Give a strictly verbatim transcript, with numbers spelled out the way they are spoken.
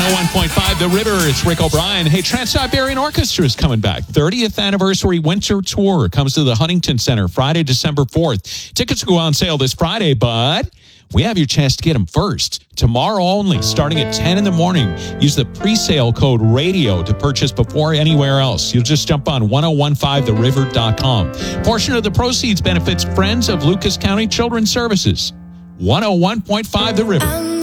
oh one point five The River. It's Rick O'Brien. Hey, Trans-Siberian Orchestra is coming back. thirtieth Anniversary Winter Tour comes to the Huntington Center Friday, December fourth. Tickets go on sale this Friday, but we have your chance to get them first. Tomorrow only, starting at ten in the morning. Use the pre-sale code RADIO to purchase before anywhere else. You'll just jump on ten fifteen the river dot com. Portion of the proceeds benefits Friends of Lucas County Children's Services. one oh one point five The River.